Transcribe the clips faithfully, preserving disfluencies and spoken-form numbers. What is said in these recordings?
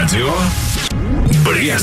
Радио Брест.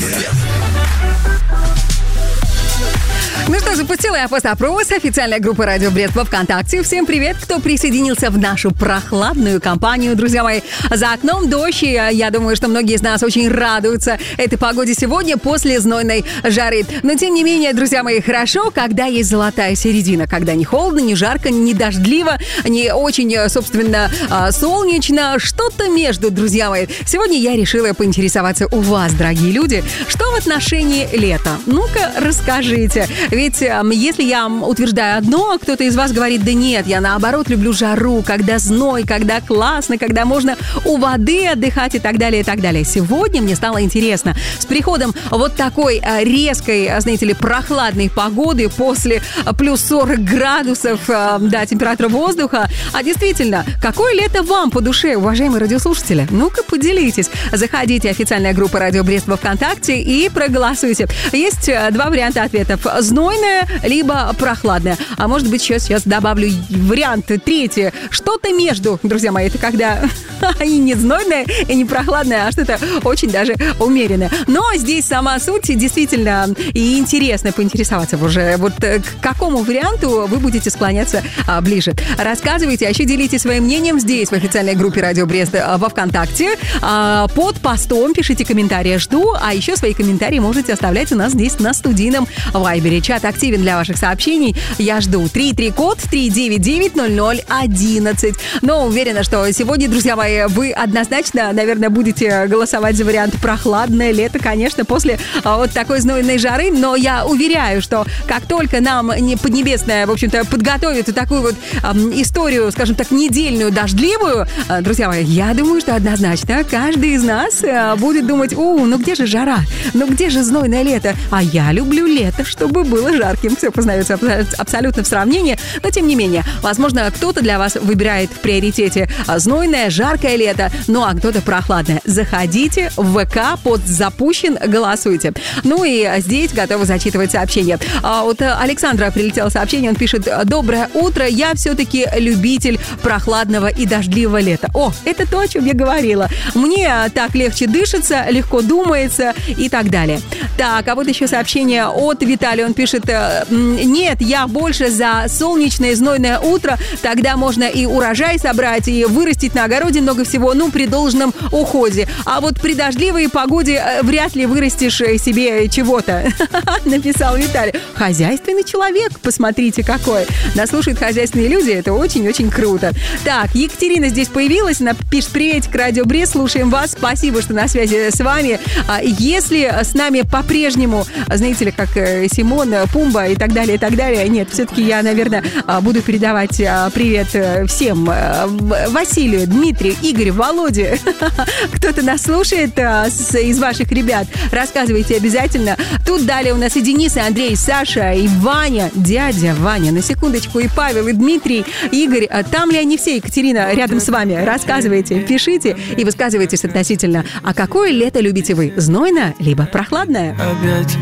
Ну что, запустила я пост-опрос. Официальная группа «Радио Брест» во ВКонтакте. Всем привет, кто присоединился в нашу прохладную компанию, друзья мои. За окном дождь, и я думаю, что многие из нас очень радуются этой погоде сегодня после знойной жары. Но, тем не менее, друзья мои, хорошо, когда есть золотая середина, когда не холодно, не жарко, не дождливо, не очень, собственно, солнечно, что-то между, друзья мои. Сегодня я решила поинтересоваться у вас, дорогие люди, что в отношении лета? Ну-ка, расскажите. Ведь если я утверждаю одно, кто-то из вас говорит, да нет, я наоборот люблю жару, когда зной, когда классно, когда можно у воды отдыхать и так далее, и так далее. Сегодня мне стало интересно, с приходом вот такой резкой, знаете ли, прохладной погоды после плюс сорок градусов, да, температура воздуха, а действительно, какое лето вам по душе, уважаемые радиослушатели? Ну-ка, поделитесь. Заходите, официальная группа «Радио Брест» во ВКонтакте и проголосуйте. Есть два варианта ответов. Знойная, либо прохладная. А может быть, сейчас, сейчас добавлю вариант третий. Что-то между, друзья мои. Это когда и не знойная, и не прохладная, а что-то очень даже умеренное. Но здесь сама суть действительно и интересно поинтересоваться уже. Вот к какому варианту вы будете склоняться а, ближе. Рассказывайте, а еще делитесь своим мнением здесь, в официальной группе «Радио Брест» во ВКонтакте. А, под постом пишите комментарии, жду. А еще свои комментарии можете оставлять у нас здесь на студийном вайбере. Чат активен для ваших сообщений. Я жду. три три код три девять девять ноль ноль одиннадцать. Но уверена, что сегодня, друзья мои, вы однозначно, наверное, будете голосовать за вариант прохладное лето, конечно, после вот такой знойной жары. Но я уверяю, что как только нам Поднебесная, в общем-то, подготовит такую вот эм, историю, скажем так, недельную, дождливую, э, друзья мои, я думаю, что однозначно каждый из нас э, будет думать, у, ну где же жара? Ну где же знойное лето? А я люблю лето, чтобы было жарким. Все познается абсолютно в сравнении. Но, тем не менее, возможно, кто-то для вас выбирает в приоритете знойное, жаркое лето, ну, а кто-то прохладное. Заходите в ВК, под запущен, голосуйте. Ну и здесь готовы зачитывать сообщения. А вот Александра прилетело сообщение, он пишет: «Доброе утро, я все-таки любитель прохладного и дождливого лета». О, это то, о чем я говорила. Мне так легче дышится, легко думается и так далее. Так, а вот еще сообщение от Виталия, он пишет: «Нет, я больше за солнечное знойное утро, тогда можно и урожай собрать, и вырастить на огороде много всего, ну, при должном уходе. А вот при дождливой погоде вряд ли вырастешь себе чего-то», написал Виталий. Хозяйственный человек, посмотрите какой. Нас слушают хозяйственные люди, это очень-очень круто. Так, Екатерина здесь появилась, она пишет: «Приветик, Радио Брест, слушаем вас, спасибо, что на связи с вами. Если с нами по-прежнему, знаете ли, как Симон, Пумба и так далее, и так далее, нет, все-таки я, наверное, буду передавать привет всем. Василию, Дмитрию, Игорю, Володе. Кто-то нас слушает из ваших ребят, рассказывайте обязательно. Тут далее у нас и Денис, и Андрей, и Саша, и Ваня, дядя Ваня, на секундочку, и Павел, и Дмитрий, Игорь. Там ли они все, Екатерина, рядом с вами? Рассказывайте, пишите и высказывайтесь относительно. А какое лето любите вы? Знойное, либо прохладное?